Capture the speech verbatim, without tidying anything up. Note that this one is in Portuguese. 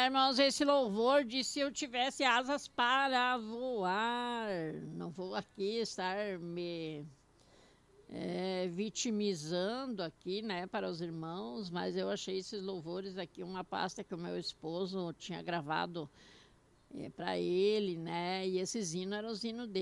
irmãos, esse louvor de Se Eu Tivesse Asas para Voar. Não vou aqui estar me é, vitimizando aqui, né, para os irmãos, mas eu achei esses louvores aqui, uma pasta que o meu esposo tinha gravado é, para ele, né, e esses hinos eram os hinos dele.